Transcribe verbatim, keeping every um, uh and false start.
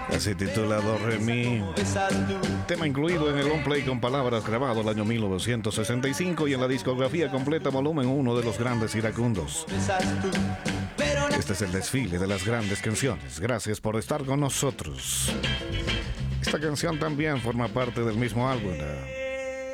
Así titulado Re Mi, tema incluido en el long play con palabras grabado el año mil novecientos sesenta y cinco y en la discografía completa volumen uno de los grandes iracundos. Este es el desfile de las grandes canciones. Gracias por estar con nosotros. Esta canción también forma parte del mismo álbum, ¿no?